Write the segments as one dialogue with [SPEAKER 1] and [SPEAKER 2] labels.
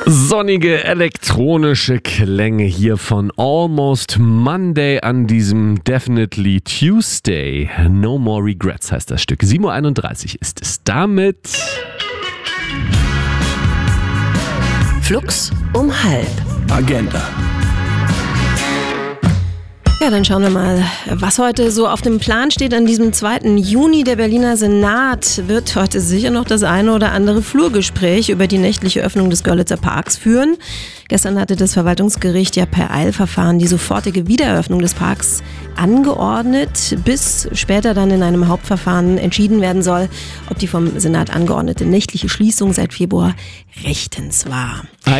[SPEAKER 1] Sonnige elektronische Klänge hier von Almost Monday an diesem Definitely Tuesday. No More Regrets heißt das Stück. 7:31 Uhr ist es damit.
[SPEAKER 2] Flux um halb.
[SPEAKER 3] Agenda.
[SPEAKER 2] Ja, dann schauen wir mal, was heute so auf dem Plan steht an diesem 2. Juni. Der Berliner Senat wird heute sicher noch das eine oder andere Flurgespräch über die nächtliche Öffnung des Görlitzer Parks führen. Gestern hatte das Verwaltungsgericht ja per Eilverfahren die sofortige Wiedereröffnung des Parks angeordnet, bis später dann in einem Hauptverfahren entschieden werden soll, ob die vom Senat angeordnete nächtliche Schließung seit Februar rechtens war.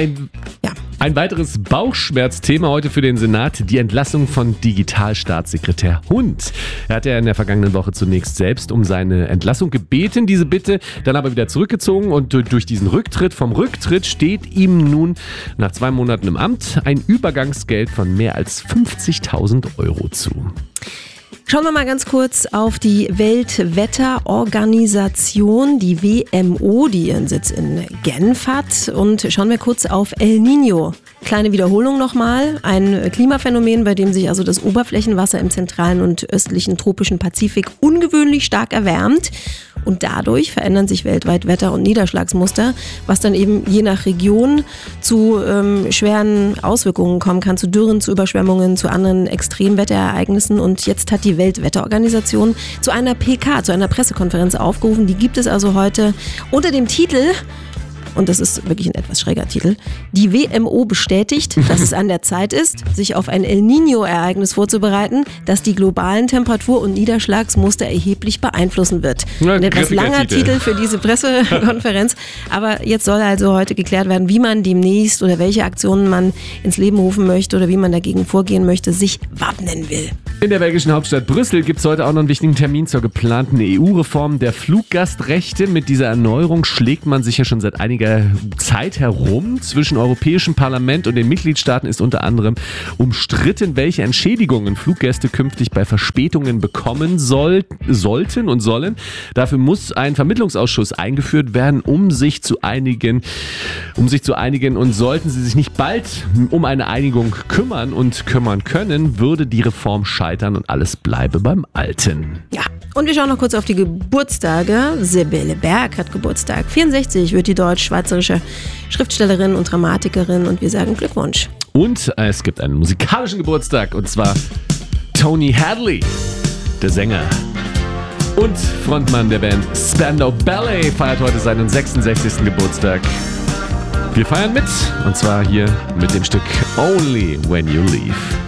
[SPEAKER 1] Ein weiteres Bauchschmerzthema heute für den Senat, die Entlassung von Digitalstaatssekretär Hund. Er hat ja in der vergangenen Woche zunächst selbst um seine Entlassung gebeten, diese Bitte dann aber wieder zurückgezogen und durch diesen vom Rücktritt steht ihm nun nach 2 Monaten im Amt ein Übergangsgeld von mehr als 50.000 Euro zu.
[SPEAKER 2] Schauen wir mal ganz kurz auf die Weltwetterorganisation, die WMO, die ihren Sitz in Genf hat. Und schauen wir kurz auf El Niño. Kleine Wiederholung nochmal. Ein Klimaphänomen, bei dem sich also das Oberflächenwasser im zentralen und östlichen tropischen Pazifik ungewöhnlich stark erwärmt. Und dadurch verändern sich weltweit Wetter- und Niederschlagsmuster, was dann eben je nach Region zu schweren Auswirkungen kommen kann, zu Dürren, zu Überschwemmungen, zu anderen Extremwetterereignissen. Und jetzt hat die Weltwetterorganisation zu einer PK, zu einer Pressekonferenz aufgerufen. Die gibt es also heute unter dem Titel, und das ist wirklich ein etwas schräger Titel, die WMO bestätigt, dass es an der Zeit ist, sich auf ein El Niño-Ereignis vorzubereiten, das die globalen Temperatur- und Niederschlagsmuster erheblich beeinflussen wird. Ein etwas langer Titel für diese Pressekonferenz, aber jetzt soll also heute geklärt werden, wie man demnächst oder welche Aktionen man ins Leben rufen möchte oder wie man dagegen vorgehen möchte, sich wappnen will.
[SPEAKER 1] In der belgischen Hauptstadt Brüssel gibt es heute auch noch einen wichtigen Termin zur geplanten EU-Reform der Fluggastrechte. Mit dieser Erneuerung schlägt man sich ja schon seit einiger Zeit herum. Zwischen Europäischem Parlament und den Mitgliedstaaten ist unter anderem umstritten, welche Entschädigungen Fluggäste künftig bei Verspätungen bekommen sollten und sollen. Dafür muss ein Vermittlungsausschuss eingeführt werden, um sich zu einigen. Und sollten sie sich nicht bald um eine Einigung kümmern können, würde die Reform scheitern und alles bleibe beim Alten.
[SPEAKER 2] Ja, und wir schauen noch kurz auf die Geburtstage. Sibylle Berg hat Geburtstag. 64 wird die deutsch-schweizerische Schriftstellerin und Dramatikerin und wir sagen Glückwunsch.
[SPEAKER 1] Und es gibt einen musikalischen Geburtstag und zwar Tony Hadley, der Sänger und Frontmann der Band Spandau Ballet, feiert heute seinen 66. Geburtstag. Wir feiern mit und zwar hier mit dem Stück Only When You Leave.